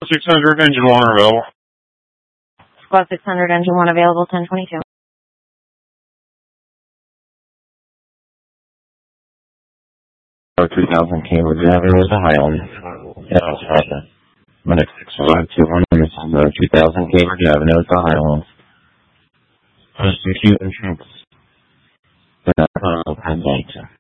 600, engine 1 available. Squad 600, engine 1 available, 1022. 3000 Cambridge Avenue is a Highland. Yes, Roger. Medic 6521, this is 2000 Cambridge Avenue is a Highland. First, insurance. Pandata.